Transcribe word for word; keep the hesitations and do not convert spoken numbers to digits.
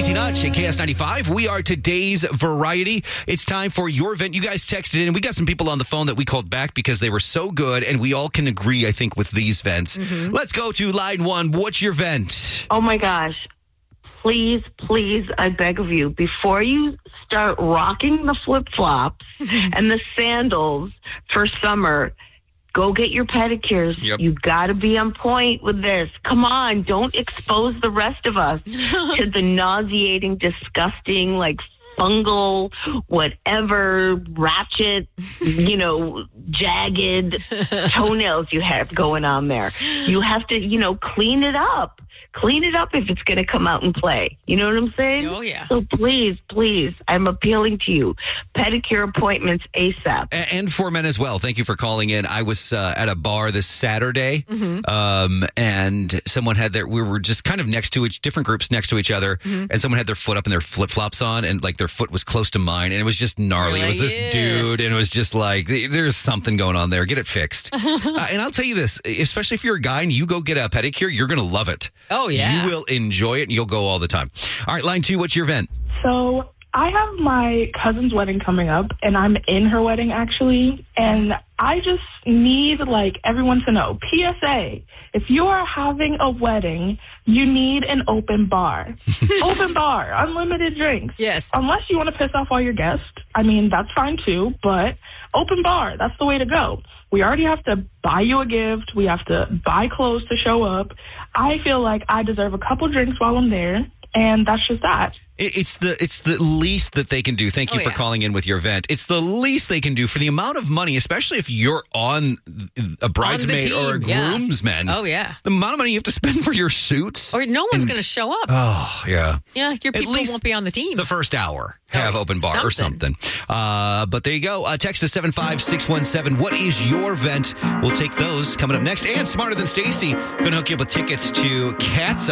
Casey Nutch at K S ninety-five. We are today's variety. It's time for your event. You guys texted in. We got some people on the phone that we called back because they were so good, and we all can agree, I think, with these vents. Mm-hmm. Let's go to line one. What's your vent? Oh, my gosh. Please, please, I beg of you, before you start rocking the flip-flops and the sandals for summer, go get your pedicures. Yep. You got to be on point with this. Come on, don't expose the rest of us to the nauseating, disgusting, like fungal, whatever, ratchet, you know, jagged toenails you have going on there. You have to, you know, clean it up. Clean it up if it's going to come out and play. You know what I'm saying? Oh, yeah. So please, please, I'm appealing to you. Pedicure appointments ASAP. A- And for men as well. Thank you for calling in. I was uh, at a bar this Saturday, mm-hmm. um, and someone had their, we were just kind of next to each, different groups next to each other, mm-hmm. and someone had their foot up and their flip-flops on, and like their foot was close to mine, and it was just gnarly. Really? It was this Yeah. dude, and it was just like, there's something going on there. Get it fixed. uh, and I'll tell you this, especially if you're a guy and you go get a pedicure, you're going to love it. Oh, yeah. You will enjoy it, and you'll go all the time. All right, line two, what's your event? So I have my cousin's wedding coming up, and I'm in her wedding, actually. And I just need, like, everyone to know, P S A, if you are having a wedding, you need an open bar. Open bar, unlimited drinks. Yes. Unless you want to piss off all your guests. I mean, that's fine, too. But open bar, that's the way to go. We already have to buy you a gift. We have to buy clothes to show up. I feel like I deserve a couple drinks while I'm there, and that's just that. It's the it's the least that they can do. Thank you oh, for yeah. calling in with your event. It's the least they can do for the amount of money, especially if you're on a bridesmaid or a team, yeah. groomsman. Oh, yeah. The amount of money you have to spend for your suits. Or no one's and- going to show up. Oh, yeah. yeah, your At people least won't be on the team. The first hour, have Oh, open bar or something. Uh, but there you go. Uh, text us seven five six one seven. What is your event? We'll take those coming up next. And Smarter Than Stacy, going to hook you up with tickets to Cats